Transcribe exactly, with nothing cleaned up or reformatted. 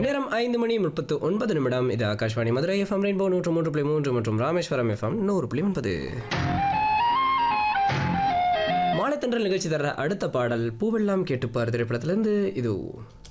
நேரம் ஐந்து மணி முப்பத்து ஒன்பது நிமிடம். இது ஆகாஷ்வாணி மதுரை எஃப்எம் ரெயின்போ நூற்று மூன்று புள்ளி மூன்று மற்றும் ராமேஸ்வரம் எஃப்எம் நூறு புள்ளி ஒன்பது. மாலைத்தன்றல் நிகழ்ச்சி தர்ற அடுத்த பாடல் பூவெல்லாம் கேட்டுப்பார் திரைப்படத்திலிருந்து. இது